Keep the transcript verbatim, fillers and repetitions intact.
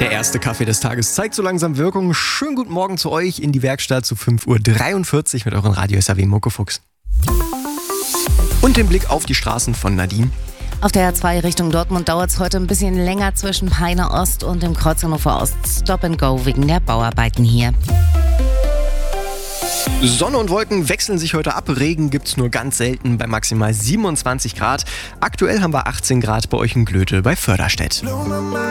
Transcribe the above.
Der erste Kaffee des Tages zeigt so langsam Wirkung. Schönen guten Morgen zu euch in die Werkstatt zu fünf Uhr dreiundvierzig mit euren Radio S A W Muckefuchs. Und den Blick auf die Straßen von Nadine. Auf der A zwei Richtung Dortmund dauert es heute ein bisschen länger zwischen Peine Ost und dem Kreuz Hannover Ost. Stop and Go wegen der Bauarbeiten hier. Sonne und Wolken wechseln sich heute ab. Regen gibt's nur ganz selten bei maximal siebenundzwanzig Grad. Aktuell haben wir achtzehn Grad bei euch in Glöte bei Förderstedt.